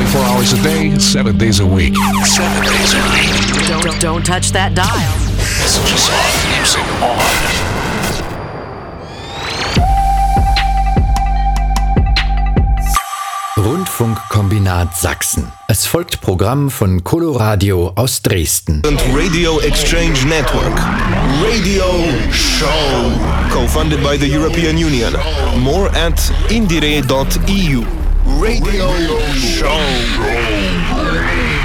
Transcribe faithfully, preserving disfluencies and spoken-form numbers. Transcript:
twenty-four hours a day, seven days a week. Seven days a week. Don't, don't touch that dial. Messages on, music on. Rundfunkkombinat Sachsen. Es folgt Programm von Coloradio aus Dresden. And Radio Exchange Network. Radio Show. Co-funded by the European Union. More at indire dot e u. Radio Show.